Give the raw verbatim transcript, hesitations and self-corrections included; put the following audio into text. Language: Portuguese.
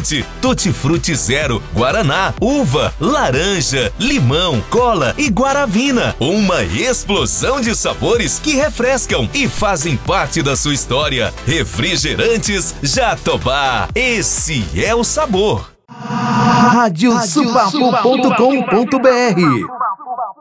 Tutti, Tutti Frutti Zero, Guaraná, uva, laranja, limão, cola e guaravina. Uma explosão de sabores que refrescam e fazem parte da sua história. Refrigerantes Jatobá. Esse é o sabor. Rádio Supapu ponto com ponto br